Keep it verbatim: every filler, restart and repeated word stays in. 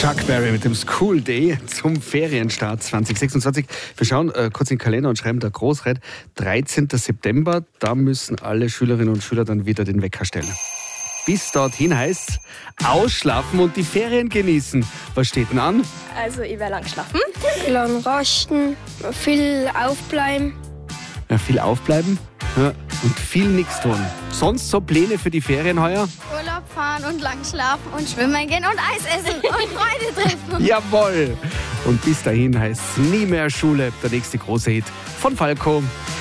Chuck Berry mit dem School Day zum Ferienstart zwanzig sechsundzwanzig. Wir schauen äh, kurz in den Kalender und schreiben da groß rein. dreizehnten September, da müssen alle Schülerinnen und Schüler dann wieder den Wecker stellen. Bis dorthin heißt ausschlafen und die Ferien genießen. Was steht denn an? Also ich werde lang schlafen. Lang rasten, viel aufbleiben. Ja, viel aufbleiben, ja, und viel nichts tun. Sonst so Pläne für die Ferien heuer? Urlaub fahren und lang schlafen und schwimmen gehen und Eis essen und Freunde treffen. Jawohl! Und bis dahin heißt es nie mehr Schule, der nächste große Hit von Falco.